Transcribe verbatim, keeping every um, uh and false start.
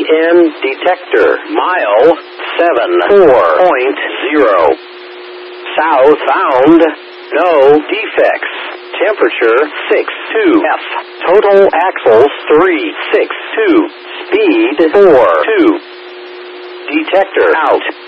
N detector. Mile seven four point zero. Southbound. No defects. Temperature six two F. Total axles three six two. Speed four two. Detector out.